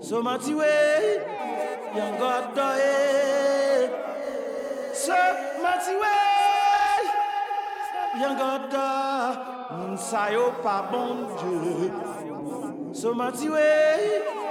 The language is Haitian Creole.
So mati way, young God die. So mati way, young God die. Sayo pa bon Dieu. So mati way.